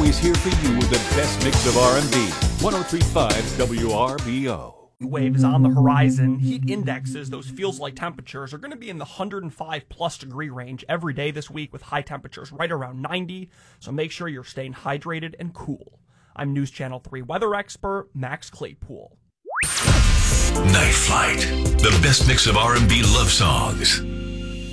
always here for you with the best mix of R&B. 103.5 WRBO. Wave is on the horizon. Heat indexes, those feels like temperatures, are going to be in the 105 plus degree range every day this week with high temperatures right around 90. So make sure you're staying hydrated and cool. I'm News Channel 3 weather expert Max Claypool. Night Flight, the best mix of R&B love songs.